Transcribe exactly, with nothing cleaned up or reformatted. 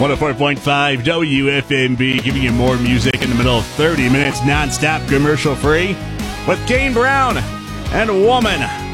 one oh four point five W F M B, giving you more music in the middle of thirty minutes, non-stop, commercial-free, with Kane Brown and Woman.